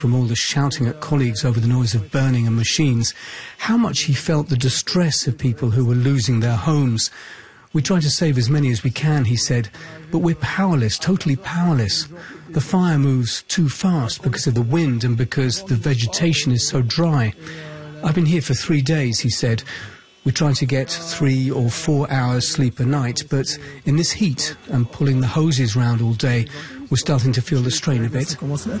from all the shouting at colleagues over the noise of burning and machines, how much he felt the distress of people who were losing their homes. "We try to save as many as we can," he said, "but we're powerless, totally powerless. The fire moves too fast because of the wind and because the vegetation is so dry. I've been here for 3 days," he said. "We try to get 3 or 4 hours sleep a night, but in this heat and pulling the hoses round all day, we're starting to feel the strain a bit."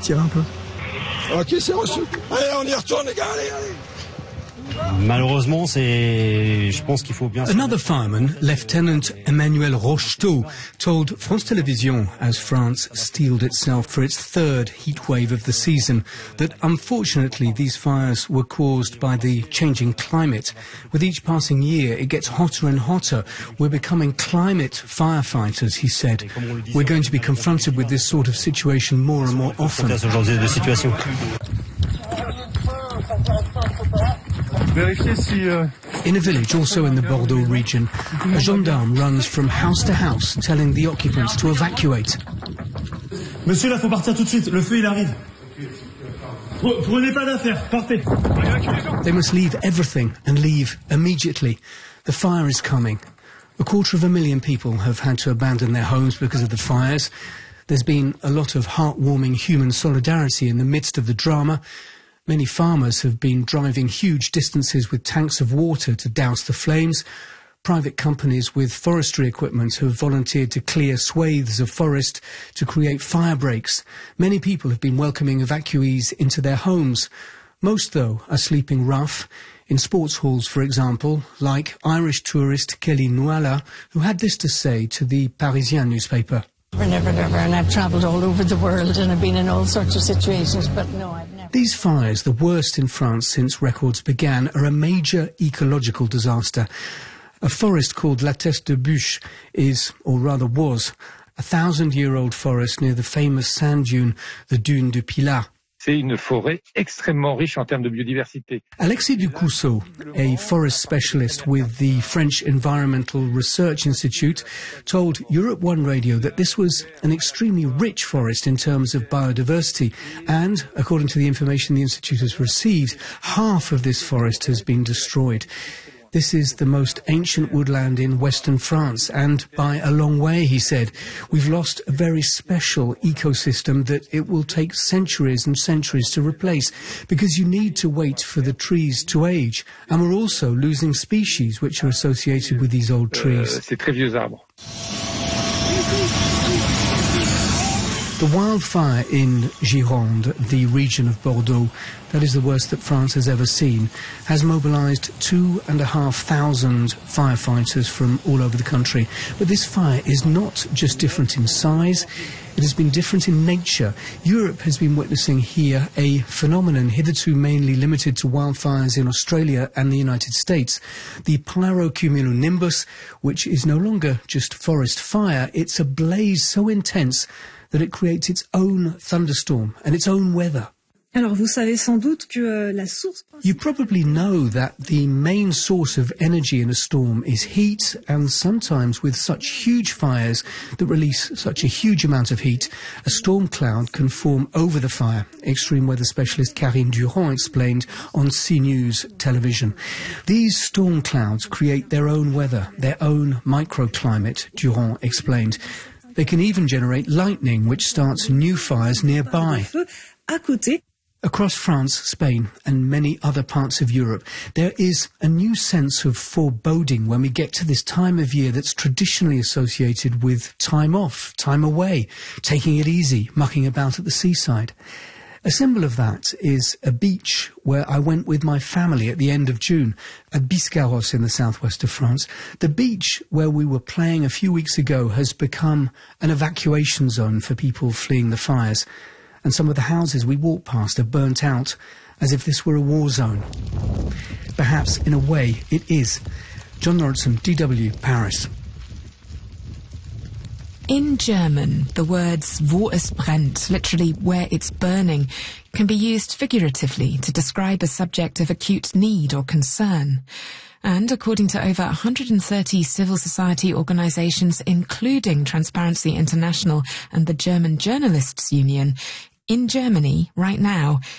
Another fireman, Lieutenant Emmanuel Rocheteau, told France Télévisions, as France steeled itself for its 3rd heat wave of the season, that unfortunately these fires were caused by the changing climate. With each passing year, it gets hotter and hotter. We're becoming climate firefighters, he said. We're going to be confronted with this sort of situation more and more often. In a village also in the Bordeaux region, a gendarme runs from house to house telling the occupants to evacuate. Monsieur, là, faut partir tout de suite. Le feu, il arrive. Prenez pas d'affaires. Partez. They must leave everything and leave immediately. The fire is coming. 250,000 people have had to abandon their homes because of the fires. There's been a lot of heartwarming human solidarity in the midst of the drama. Many farmers have been driving huge distances with tanks of water to douse the flames. Private companies with forestry equipment have volunteered to clear swathes of forest to create fire breaks. Many people have been welcoming evacuees into their homes. Most, though, are sleeping rough. In sports halls, for example, like Irish tourist Kelly Nuala, who had this to say to the Parisien newspaper. And I've travelled all over the world and I've been in all sorts of situations, but no, I've never... These fires, the worst in France since records began, are a major ecological disaster. A forest called La Teste de Buch is, or rather was, a 1,000-year-old forest near the famous sand dune, the Dune du Pilat. C'est une forêt extrêmement riche en termes de biodiversité. Alexis Ducousseau, a forest specialist with the French Environmental Research Institute, told Europe 1 Radio that this was an extremely rich forest in terms of biodiversity, and, according to the information the Institute has received, half of this forest has been destroyed. This is the most ancient woodland in western France, and by a long way, he said. We've lost a very special ecosystem that it will take centuries and centuries to replace, because you need to wait for the trees to age. And we're also losing species which are associated with these old trees. C'est très vieux arbres. The wildfire in Gironde, the region of Bordeaux, that is the worst that France has ever seen, has mobilised 2,500 firefighters from all over the country. But this fire is not just different in size, it has been different in nature. Europe has been witnessing here a phenomenon hitherto mainly limited to wildfires in Australia and the United States. The pyrocumulonimbus, which is no longer just forest fire, it's a blaze so intense that it creates its own thunderstorm and its own weather. Alors, vous savez sans doute que la source... You probably know that the main source of energy in a storm is heat, and sometimes with such huge fires that release such a huge amount of heat, a storm cloud can form over the fire. Extreme weather specialist Karine Durand explained on CNews television. These storm clouds create their own weather, their own microclimate, Durand explained. They can even generate lightning, which starts new fires nearby. Across France, Spain, and many other parts of Europe, there is a new sense of foreboding when we get to this time of year that's traditionally associated with time off, time away, taking it easy, mucking about at the seaside. A symbol of that is a beach where I went with my family at the end of June, at Biscarrosse in the southwest of France. The beach where we were playing a few weeks ago has become an evacuation zone for people fleeing the fires. And some of the houses we walked past are burnt out, as if this were a war zone. Perhaps, in a way, it is. John Lauritsen, DW, Paris. In German, the words wo es brennt, literally where it's burning, can be used figuratively to describe a subject of acute need or concern. And according to over 130 civil society organisations, including Transparency International and the German Journalists Union, in Germany, right now,